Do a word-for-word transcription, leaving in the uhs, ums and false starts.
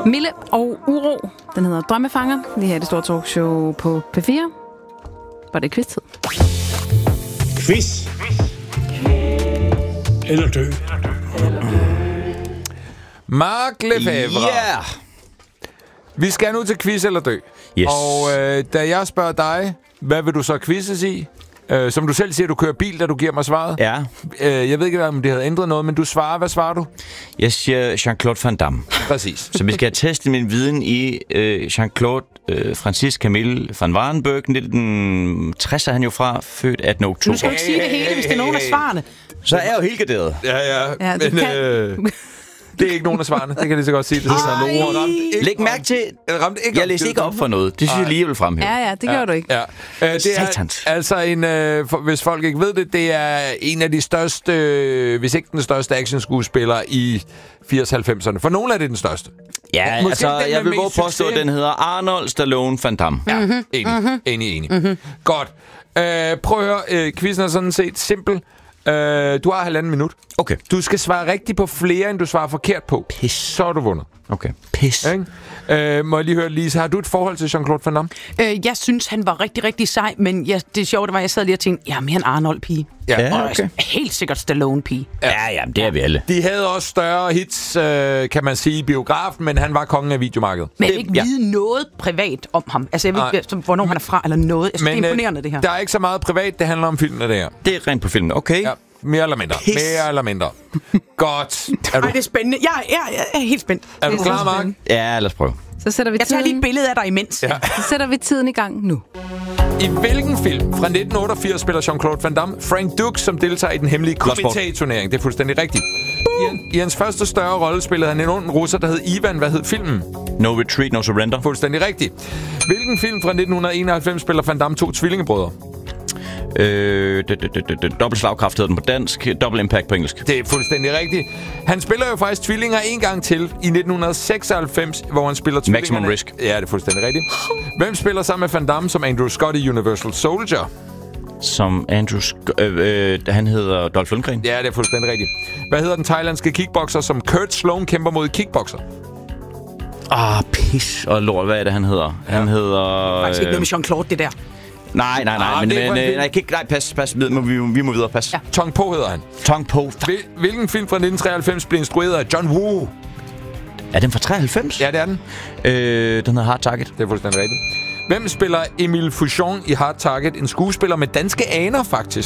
Mille og Uro. Den hedder Drømmefanger. Lige her i det store talkshow på P fire. Var det quiz-tid? Quiz. Eller dø. Mark Lefebvre. Ja! Yeah. Vi skal nu til quiz eller dø. Yes. Og øh, da jeg spørger dig, hvad vil du så quizzes i? Øh, som du selv siger, du kører bil, da du giver mig svaret. Ja. Øh, jeg ved ikke, om det havde ændret noget, men du svarer. Hvad svarer du? Jeg siger Jean-Claude Van Damme. Præcis. Så vi skal have testet min viden i øh, Jean-Claude øh, Francis Camille van Warenberg. nitten tres er han jo fra, født attende oktober. Du skal ikke sige det hele, hvis det er nogen af svarene. Så er jeg jo helt garderet. Ja, ja. Ja, men kan... øh, det er ikke nogen af svarene. Det kan jeg lige så godt sige. Det er Ej. ramte Læg mærke til, ramte ikke jeg læste ikke op for noget. Det synes jeg lige, jeg vil fremhæve. Ja, ja, det gør ja, du ikke. Ja. Øh, det er Satans. altså en, øh, for, hvis folk ikke ved det, det er en af de største, øh, hvis ikke den største actionskuespiller i firs halvfemserne. For nogle er det den største. Ja, Måske altså, den jeg med vil våge mest påstå, at succes. den hedder Arnold Stallone Van Damme. Ja, mm-hmm. enig, mm-hmm. enig, enig. Mm-hmm. Godt. Øh, prøv at høre, øh, quizzen er sådan set simpel. Øh, du har halvanden minut. Okay. Du skal svare rigtigt på flere, end du svarer forkert på. Pis. Så er du vundet. Okay. Pis. Ikke? Øh, må jeg lige høre, Lise, har du et forhold til Jean-Claude Van Damme? Øh, jeg synes, han var rigtig, rigtig sej, men jeg, det sjove det var, at jeg sad lige og tænkte, jeg er mere en Arnold-pige. Ja, Og okay. helt sikkert Stallone-pige. Ja, ja, det er vi alle. De havde også større hits, øh, kan man sige, i biografen, men han var kongen af videomarkedet. Men jeg vil ikke ja. vide noget privat om ham. Altså, jeg ved ikke, som- hvornår han er fra, eller noget. Jeg synes, Men det er imponerende, det her. der er ikke så meget privat, det handler om filmen, det her. Det er rent på filmen. Okay. Ja, mere eller mindre. Pis. Mere eller mindre. Godt. Er du, Ej, det er spændende. Jeg, jeg, jeg er helt spændt. er du Det er klar, så Mark? spændende. Ja, lad os prøve. Så sætter vi Jeg tager lige tiden, et billede af dig imens. Ja. så sætter vi tiden i gang nu. I hvilken film fra nitten otteogfirs spiller Jean-Claude Van Damme Frank Dux, som deltager i den hemmelige Bloodsport. komitee-turnering? Det er fuldstændig rigtigt. I, han, I hans første større rolle spillede han en ond russer, der hed Ivan. Hvad hed filmen? No Retreat, No Surrender. Fuldstændig rigtigt. Hvilken film fra nitten enoghalvfems spiller Van Damme to tvillingebrødre? Øh, d- d- d- d- Dobbelt slagkraft hedder den på dansk. Double Impact på engelsk. Det er fuldstændig rigtigt. Han spiller jo faktisk tvillinger en gang til i nitten seksoghalvfems, hvor han spiller tvillingerne. Maximum Risk. Ja, det er fuldstændig rigtigt. Hvem spiller sammen med Van Damme som Andrew Scott i Universal Soldier? Som Andrew... Sk- øh, øh, han hedder Dolph Lundgren. Ja, det er fuldstændig rigtigt. Hvad hedder den thailandske kickboxer, som Kurt Sloan kæmper mod kickboxer? Ah, pis og lort. Hvad er det, han hedder? Ja. Han hedder... Faktisk ikke Øh, noget med Jean-Claude, det der. nej, nej, nej. Ah, men det er men for en øh, film. nej, ikke, nej, pas, pas. Vi må, vi, vi må videre, pas. Ja. Tong Po hedder han. Tong Po. Hvil- Hvilken film fra nitten treoghalvfems blev instrueret af John Woo? Er den fra treoghalvfems? Ja, det er den. Øh, den hedder Hard Target. Det er fuldstændig rigtigt. Hvem spiller Emile Fouchon i Hard Target? En skuespiller med danske aner, faktisk.